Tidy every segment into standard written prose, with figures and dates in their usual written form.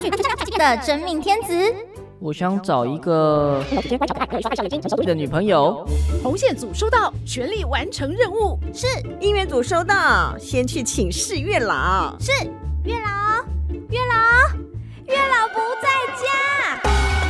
的真命天子。 我想找一个的女朋友。 红线组收到，全力完成任务。 是。 音乐组收到，先去请示月老。 是。月老不在家。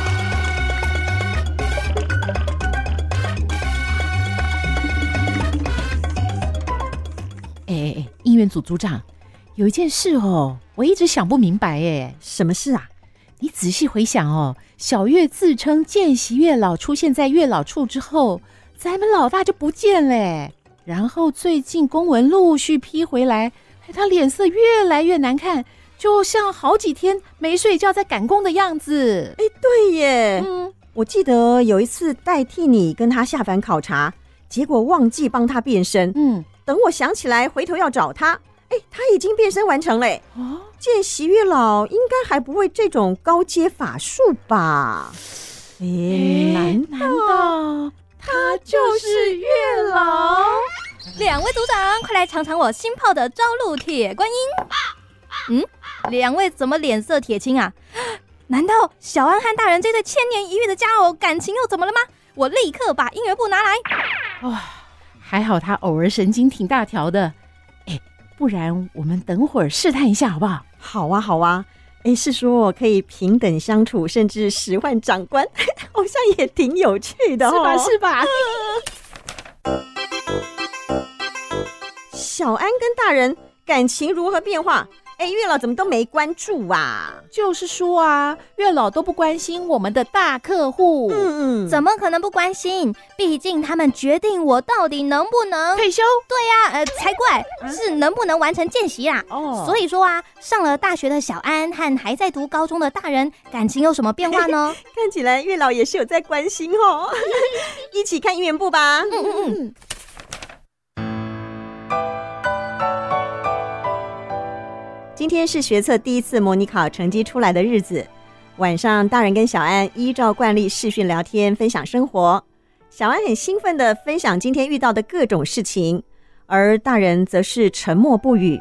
音乐组组长，有一件事我一直想不明白。 什么事啊？ 你仔细回想小月自称见习月老出现在月老处之后，咱们老大就不见了。然后最近公文陆续批回来，他脸色越来越难看，就像好几天没睡觉在赶工的样子。 对耶。我记得有一次代替你跟他下凡考察，结果忘记帮他变身。等我想起来回头要找他，他已经变身完成了。见习月老应该还不会这种高阶法术吧？难道他就是月老？ 两位组长，快来尝尝我新泡的朝露铁观音。两位怎么脸色铁青啊？难道小安和大人这对千年一遇的佳偶感情又怎么了吗？我立刻把音乐部拿来。 还好他偶尔神经挺大条的。不然我们等会儿试探一下好不好？ 好啊。是说可以平等相处，甚至使唤长官，好像也挺有趣的是吧？ 小安跟大人感情如何变化？月老怎么都没关注啊？ 就是说啊，月老都不关心我们的大客户。 怎么可能不关心？毕竟他们决定我到底能不能退休。 对呀，才怪，是能不能完成见习啦。所以说啊，上了大学的小安和还在读高中的大人感情有什么变化呢？ 看起来月老也是有在关心一起看音乐部吧。今天是学测第一次模拟考成绩出来的日子，晚上大人跟小安依照惯例视讯聊天，分享生活。小安很兴奋地分享今天遇到的各种事情，而大人则是沉默不语。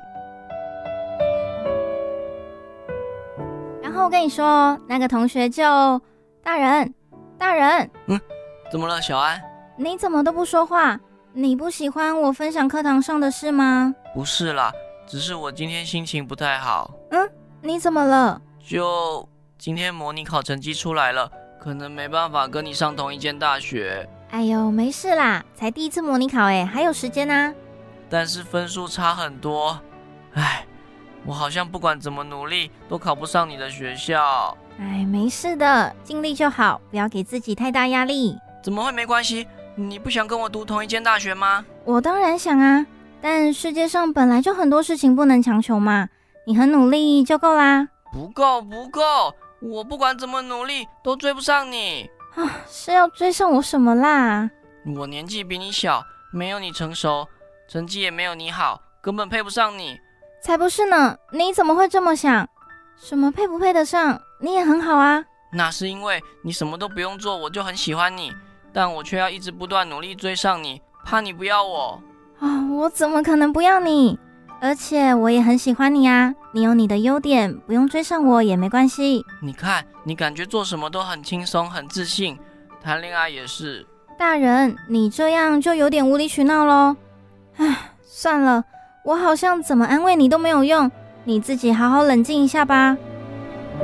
然后我跟你说，那个同学就大人。 怎么了，小安？ 你怎么都不说话？你不喜欢我分享课堂上的事吗？ 不是啦，只是我今天心情不太好。 你怎么了？ 就今天模拟考成绩出来了，可能没办法跟你上同一间大学。 哎呦，没事啦，才第一次模拟考还有时间啊。 但是分数差很多，我好像不管怎么努力都考不上你的学校。 没事的，尽力就好，不要给自己太大压力。 怎么会没关系？你不想跟我读同一间大学吗？ 我当然想啊，但世界上本来就很多事情不能强求嘛，你很努力就够啦。 不够，我不管怎么努力都追不上你。 是要追上我什么啦？ 我年纪比你小，没有你成熟，成绩也没有你好，根本配不上你。 才不是呢，你怎么会这么想？什么配不配得上，你也很好啊。 那是因为你什么都不用做，我就很喜欢你，但我却要一直不断努力追上你，怕你不要我。 我怎么可能不要你？而且我也很喜欢你啊，你有你的优点，不用追上我也没关系。 你看，你感觉做什么都很轻松，很自信，谈恋爱也是。 大人，你这样就有点无理取闹咯。算了，我好像怎么安慰你都没有用，你自己好好冷静一下吧。